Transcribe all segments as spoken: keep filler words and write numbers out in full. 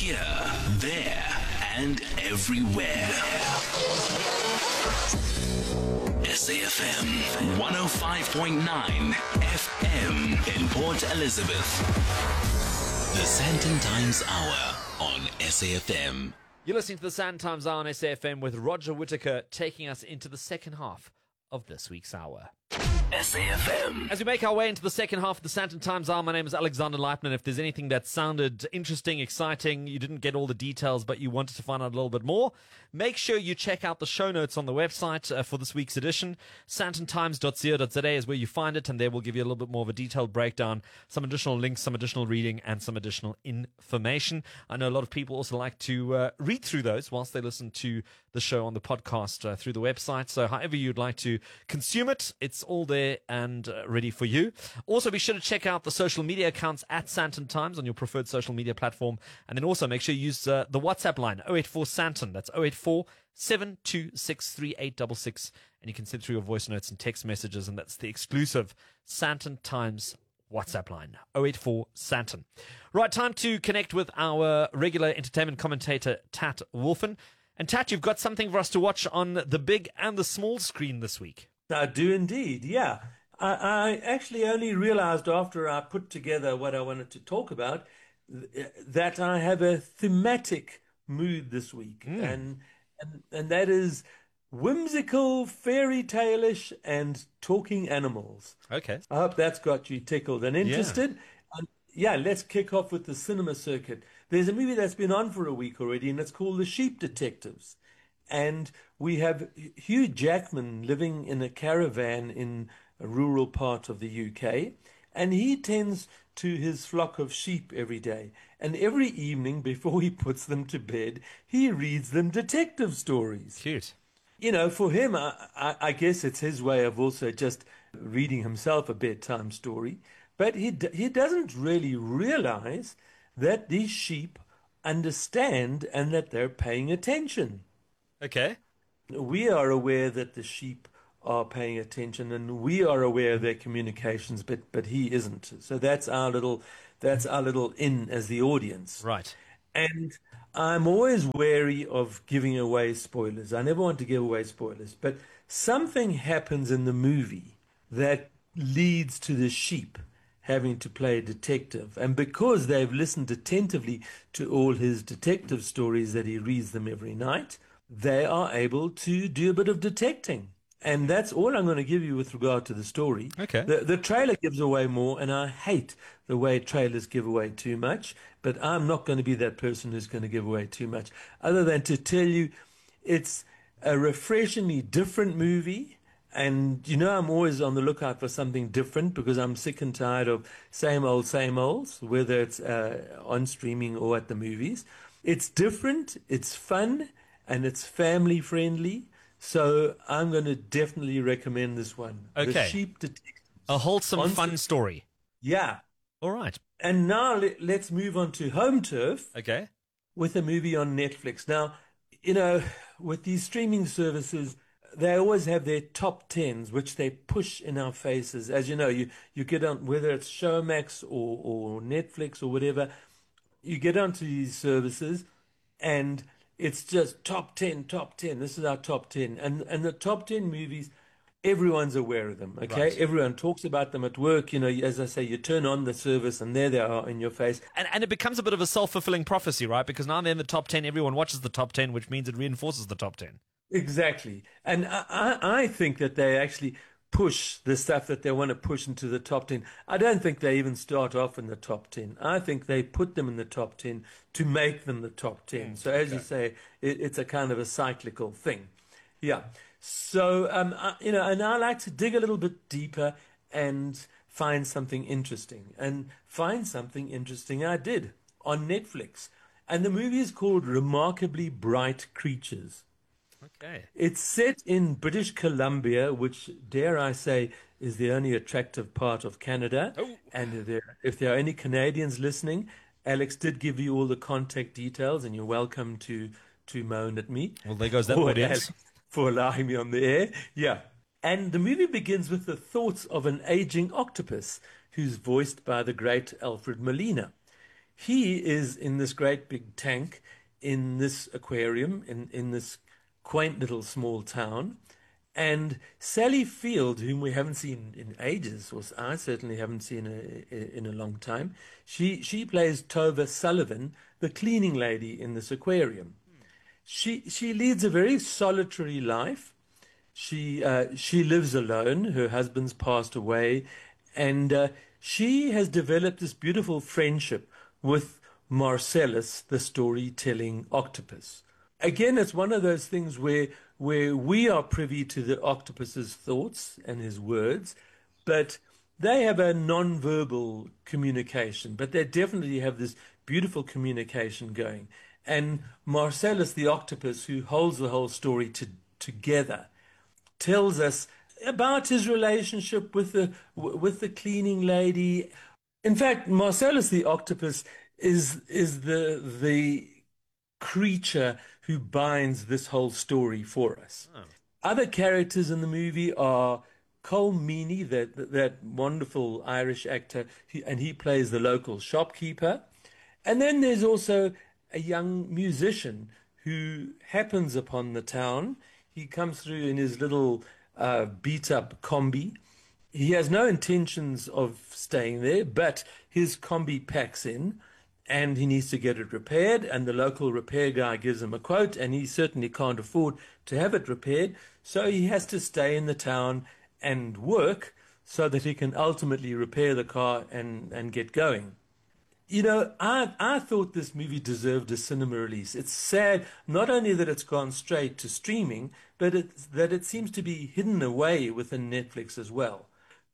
Here, there, and everywhere. S A F M one oh five point nine F M in Port Elizabeth. The Sandton Times Hour on S A F M. You're listening to the Sandton Times Hour on S A F M with Roger Whittaker taking us into the second half of this week's hour. S A F M. As we make our way into the second half of the Sandton Times Hour, my name is Alexander Leipman. If there's anything that sounded interesting, exciting, you didn't get all the details, but you wanted to find out a little bit more, make sure you check out the show notes on the website uh, for this week's edition. sandton times dot co dot za is where you find it, and there we'll give you a little bit more of a detailed breakdown, some additional links, some additional reading, and some additional information. I know a lot of people also like to uh, read through those whilst they listen to the show on the podcast uh, through the website. So however you'd like to consume it, it's all there and uh, ready for you. Also, be sure to check out the social media accounts at Sandton Times on your preferred social media platform. And then also make sure you use uh, the WhatsApp line, oh eight four Sandton. That's oh eight four, seven two six, three eight six six. And you can send through your voice notes and text messages. And that's the exclusive Sandton Times WhatsApp line, oh eight four Sandton. Right, time to connect with our regular entertainment commentator, Tat Wolfen. And Tat, you've got something for us to watch on the big and the small screen this week. I do indeed, yeah. I, I actually only realized after I put together what I wanted to talk about th- that I have a thematic mood this week. Mm. And, and and that is whimsical, fairy tale-ish, and talking animals. Okay. I hope that's got you tickled and interested. Yeah. And yeah, let's kick off with the cinema circuit. There's a movie that's been on for a week already, and it's called The Sheep Detectives. And we have Hugh Jackman living in a caravan in a rural part of the U K. And he tends to his flock of sheep every day. And every evening before he puts them to bed, he reads them detective stories. Cute. You know, for him, I, I, I guess it's his way of also just reading himself a bedtime story. But he, d- he doesn't really realize that these sheep understand and that they're paying attention. Okay. We are aware that the sheep are paying attention, and we are aware of their communications, but but he isn't. So that's our little that's our little in as the audience. Right. And I'm always wary of giving away spoilers. I never want to give away spoilers, but something happens in the movie that leads to the sheep having to play a detective. And because they've listened attentively to all his detective stories that he reads them every night, they are able to do a bit of detecting. And that's all I'm going to give you with regard to the story. Okay. The, the trailer gives away more, and I hate the way trailers give away too much, but I'm not going to be that person who's going to give away too much, other than to tell you it's a refreshingly different movie. And, you know, I'm always on the lookout for something different because I'm sick and tired of same old, same olds, whether it's uh, on streaming or at the movies. It's different, it's fun, and it's family friendly, so I'm going to definitely recommend this one. Okay. The Sheep Detectives. A wholesome, On fun st- story. Yeah. All right. And now let, let's move on to Home Turf. Okay. With a movie on Netflix. Now, you know, with these streaming services, they always have their top tens, which they push in our faces. As you know, you, you get on, whether it's Showmax or, or Netflix or whatever, you get onto these services and it's just top ten, top ten. This is our top ten. And and the top ten movies, everyone's aware of them, okay? Right. Everyone talks about them at work. You know, as I say, you turn on the service and there they are in your face. And and it becomes a bit of a self-fulfilling prophecy, right? Because now they're in the top ten, everyone watches the top ten, which means it reinforces the top ten. Exactly. And I, I, I think that they actually push the stuff that they want to push into the top ten. I don't think they even start off in the top ten. I think they put them in the top ten to make them the top ten. Mm, so as okay. you say, it, it's a kind of a cyclical thing. Yeah. So, um, I, you know, and I like to dig a little bit deeper and find something interesting. And find something interesting I did on Netflix. And the movie is called Remarkably Bright Creatures. Okay. It's set in British Columbia, which, dare I say, is the only attractive part of Canada. Oh. And if there, if there are any Canadians listening, Alex did give you all the contact details, and you're welcome to, to moan at me. Well, there goes that for, audience. For allowing me on the air. Yeah. And the movie begins with the thoughts of an aging octopus who's voiced by the great Alfred Molina. he is in this great big tank in this aquarium, in, in this quaint little small town. And Sally Field, whom we haven't seen in ages, or I certainly haven't seen a, in a long time, she, she plays Tova Sullivan, the cleaning lady in this aquarium. She, she leads a very solitary life. She, uh, she lives alone. Her husband's passed away. And uh, she has developed this beautiful friendship with Marcellus, the storytelling octopus. Again, it's one of those things where where we are privy to the octopus's thoughts and his words, but they have a non-verbal communication, but they definitely have this beautiful communication going. And Marcellus, the octopus, who holds the whole story to, together, tells us about his relationship with the with the cleaning lady. In fact, Marcellus, the octopus, is is the the creature who binds this whole story for us. Oh. Other characters in the movie are Cole Meany, that that wonderful Irish actor, he, and he plays the local shopkeeper. And then there's also a young musician who happens upon the town. He comes through in his little uh, beat-up combi. He has no intentions of staying there, but his combi packs in, and he needs to get it repaired, and the local repair guy gives him a quote, and he certainly can't afford to have it repaired, so he has to stay in the town and work so that he can ultimately repair the car and, and get going. You know, I I thought this movie deserved a cinema release. It's sad, not only that it's gone straight to streaming, but it's, that it seems to be hidden away within Netflix as well.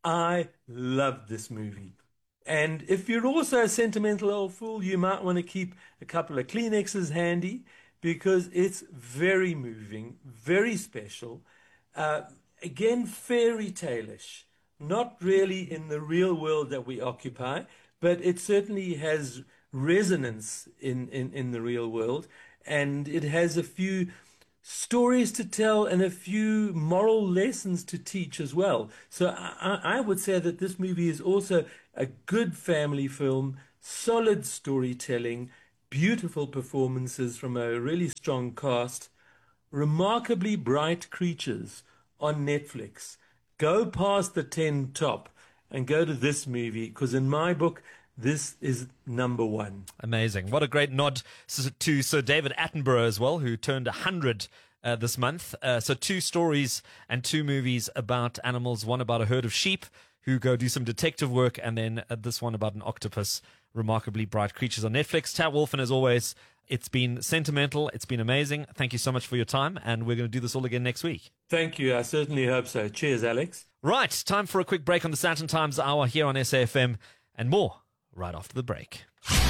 I loved this movie. And if you're also a sentimental old fool, you might want to keep a couple of Kleenexes handy, because it's very moving, very special. Uh, again, fairy tale-ish, not really in the real world that we occupy, but it certainly has resonance in, in, in the real world. And it has a few stories to tell and a few moral lessons to teach as well. So I, I would say that this movie is also a good family film, solid storytelling, beautiful performances from a really strong cast, remarkably bright creatures on Netflix. Go past the ten top and go to this movie, because in my book, this is number one. Amazing. What a great nod to Sir David Attenborough as well, who turned one hundred uh, this month. Uh, so two stories and two movies about animals, one about a herd of sheep who go do some detective work, and then uh, this one about an octopus, remarkably bright creatures on Netflix. Tat Wolfen, as always, it's been sentimental. It's been amazing. Thank you so much for your time, and we're going to do this all again next week. Thank you. I certainly hope so. Cheers, Alex. Right, time for a quick break on the Sandton Times Hour here on S A F M, and more right after the break.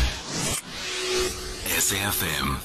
S A F M.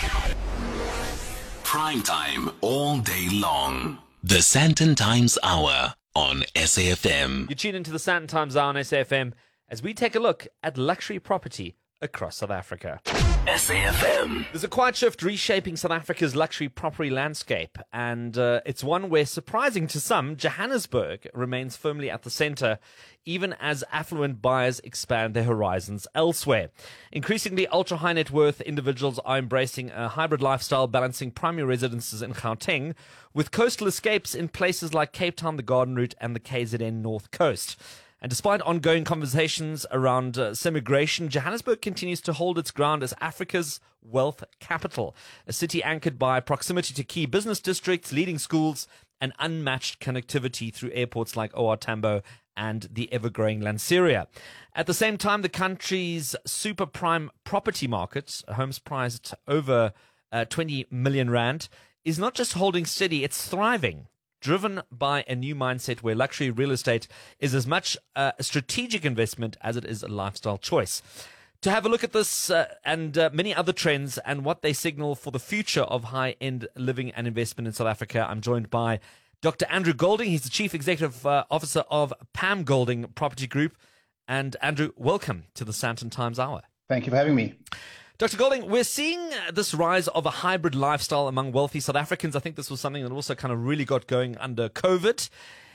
Prime time all day long. The Sandton Times Hour on S A F M. You tune into the Sandton Times Hour on S A F M as we take a look at luxury property across South Africa. S A F M. There's a quiet shift reshaping South Africa's luxury property landscape, and uh, it's one where, surprising to some, Johannesburg remains firmly at the center, even as affluent buyers expand their horizons elsewhere. Increasingly, ultra-high net worth individuals are embracing a hybrid lifestyle, balancing primary residences in Gauteng with coastal escapes in places like Cape Town, the Garden Route, and the K Z N North Coast. And despite ongoing conversations around uh, immigration, Johannesburg continues to hold its ground as Africa's wealth capital, a city anchored by proximity to key business districts, leading schools, and unmatched connectivity through airports like O R Tambo and the ever-growing Lanseria. At the same time, the country's super prime property market, homes priced over uh, twenty million rand, is not just holding steady, it's thriving, driven by a new mindset where luxury real estate is as much uh, a strategic investment as it is a lifestyle choice. To have a look at this uh, and uh, many other trends and what they signal for the future of high-end living and investment in South Africa, I'm joined by Doctor Andrew Golding. He's the Chief Executive uh, Officer of Pam Golding Property Group. And Andrew, welcome to the Sandton Times Hour. Thank you for having me. Doctor Golding, we're seeing this rise of a hybrid lifestyle among wealthy South Africans. I think this was something that also kind of really got going under COVID.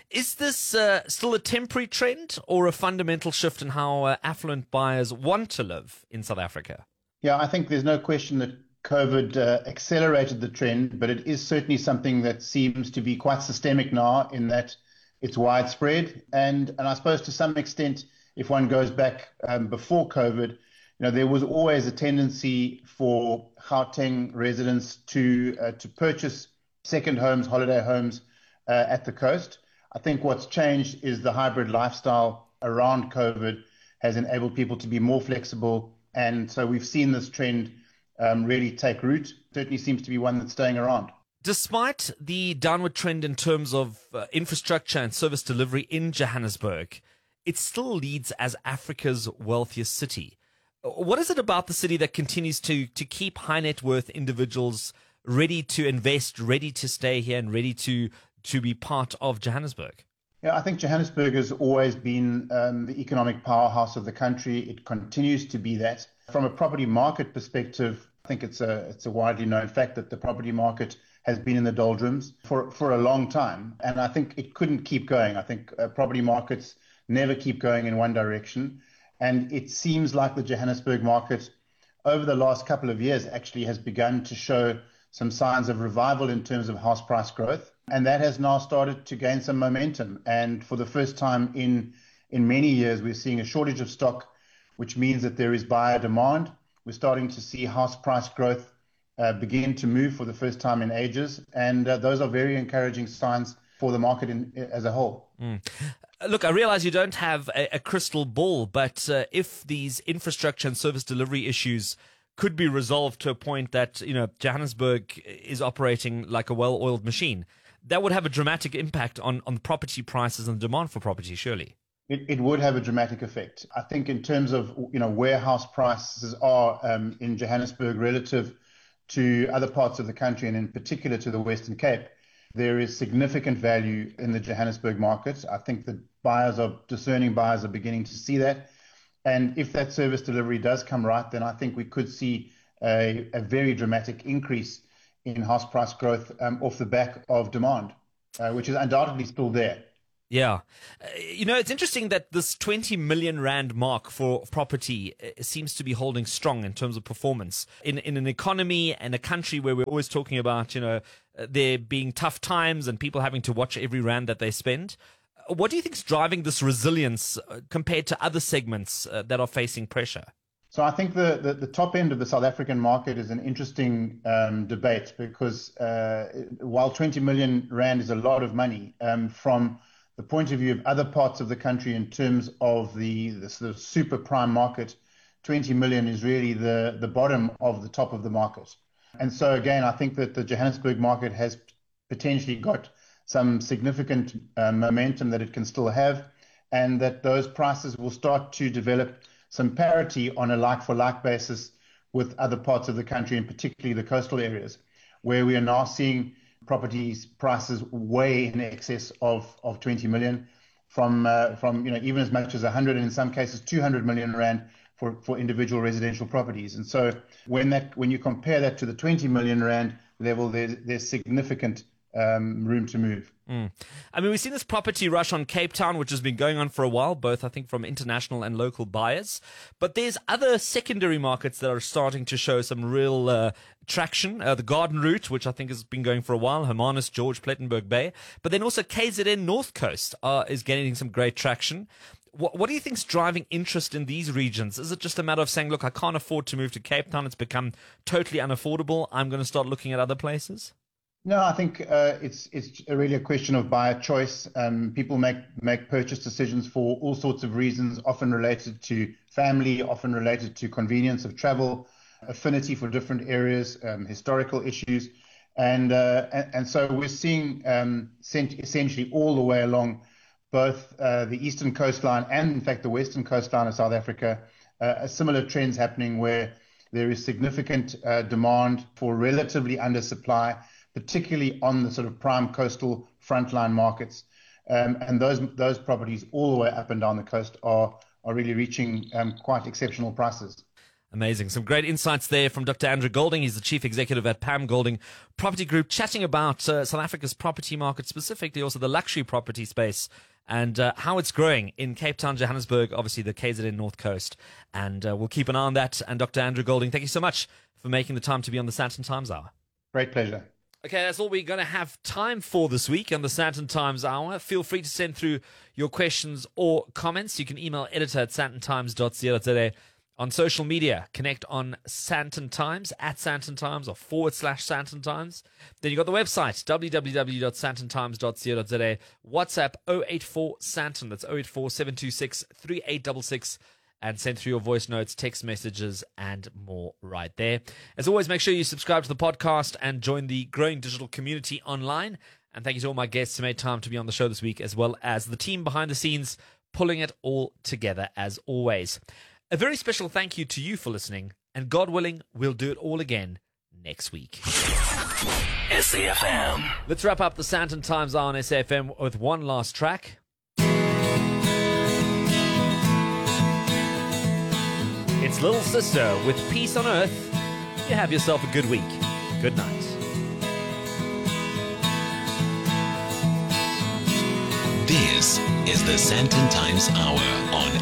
Is this uh, still a temporary trend or a fundamental shift in how uh, affluent buyers want to live in South Africa? Yeah, I think there's no question that COVID uh, accelerated the trend, but it is certainly something that seems to be quite systemic now in that it's widespread. And, and I suppose to some extent, if one goes back um, before COVID, you know, there was always a tendency for Gauteng residents to uh, to purchase second homes, holiday homes uh, at the coast. I think what's changed is the hybrid lifestyle around COVID has enabled people to be more flexible. And so we've seen this trend um, really take root. Certainly seems to be one that's staying around. Despite the downward trend in terms of uh, infrastructure and service delivery in Johannesburg, it still leads as Africa's wealthiest city. What is it about the city that continues to to keep high net worth individuals ready to invest, ready to stay here, and ready to to be part of Johannesburg? Yeah, I think Johannesburg has always been um, the economic powerhouse of the country. It continues to be that. From a property market perspective, I think it's a it's a widely known fact that the property market has been in the doldrums for, for a long time. And I think it couldn't keep going. I think uh, property markets never keep going in one direction. And it seems like the Johannesburg market over the last couple of years actually has begun to show some signs of revival in terms of house price growth. And that has now started to gain some momentum. And for the first time in, in many years, we're seeing a shortage of stock, which means that there is buyer demand. We're starting to see house price growth uh, begin to move for the first time in ages. And uh, those are very encouraging signs for the market in, as a whole. Mm. Look, I realize you don't have a, a crystal ball, but uh, if these infrastructure and service delivery issues could be resolved to a point that, you know, Johannesburg is operating like a well-oiled machine, that would have a dramatic impact on, on property prices and demand for property, surely. It, it would have a dramatic effect. I think in terms of, you know, where house prices are um, in Johannesburg relative to other parts of the country and in particular to the Western Cape, there is significant value in the Johannesburg market. I think that buyers are, discerning buyers are beginning to see that. And if that service delivery does come right, then I think we could see a, a very dramatic increase in house price growth um, off the back of demand, uh, which is undoubtedly still there. Yeah. Uh, you know, it's interesting that this twenty million rand mark for property uh, seems to be holding strong in terms of performance in, in an economy and a country where we're always talking about, you know, uh, there being tough times and people having to watch every rand that they spend. Uh, What do you think is driving this resilience uh, compared to other segments uh, that are facing pressure? So I think the, the, the top end of the South African market is an interesting um, debate because uh, while twenty million rand is a lot of money, um, from the point of view of other parts of the country in terms of the, the sort of super prime market, twenty million is really the, the bottom of the top of the market. And so again, I think that the Johannesburg market has potentially got some significant uh, momentum that it can still have, and that those prices will start to develop some parity on a like-for-like basis with other parts of the country, and particularly the coastal areas, where we are now seeing properties prices way in excess of, of twenty million, from uh, from you know even as much as one hundred and in some cases two hundred million rand for, for individual residential properties. And so when that when you compare that to the twenty million rand level, there, there's significant um, room to move. Mm. I mean, we've seen this property rush on Cape Town, which has been going on for a while, both, I think, from international and local buyers. But there's other secondary markets that are starting to show some real uh, traction. Uh, the Garden Route, which I think has been going for a while, Hermanus, George, Plettenberg Bay. But then also K Z N North Coast uh, is gaining some great traction. What, what do you think is driving interest in these regions? Is it just a matter of saying, look, I can't afford to move to Cape Town. It's become totally unaffordable. I'm going to start looking at other places? No, I think uh, it's it's really a question of buyer choice. Um, people make make purchase decisions for all sorts of reasons, often related to family, often related to convenience of travel, affinity for different areas, um, historical issues, and, uh, and and so we're seeing um, essentially all the way along both uh, the eastern coastline and, in fact, the western coastline of South Africa, uh, similar trends happening where there is significant uh, demand for relatively undersupply, particularly on the sort of prime coastal frontline markets. Um, and those those properties all the way up and down the coast are, are really reaching um, quite exceptional prices. Amazing. Some great insights there from Doctor Andrew Golding. He's the Chief Executive at Pam Golding Property Group, chatting about uh, South Africa's property market, specifically also the luxury property space, and uh, how it's growing in Cape Town, Johannesburg, obviously the K Z N North Coast. And uh, we'll keep an eye on that. And Doctor Andrew Golding, thank you so much for making the time to be on the Sandton Times Hour. Great pleasure. Okay, that's all we're going to have time for this week on the Sandton Times Hour. Feel free to send through your questions or comments. You can email editor at sandton times dot co dot za. On social media, connect on Sandton Times, at Sandton Times, or forward slash Sandton Times. Then you've got the website, w w w dot sandton times dot co dot za. WhatsApp oh eight four Sandton, that's oh eight four, seven two six, three eight six six. And send through your voice notes, text messages, and more right there. As always, make sure you subscribe to the podcast and join the growing digital community online. And thank you to all my guests who made time to be on the show this week, as well as the team behind the scenes pulling it all together as always. A very special thank you to you for listening, and God willing, we'll do it all again next week. S A F M. Let's wrap up the Sandton Times Hour on S A F M with one last track. It's Little Sister with Peace on Earth. You have yourself a good week. Good night. This is the Sandton Times Hour on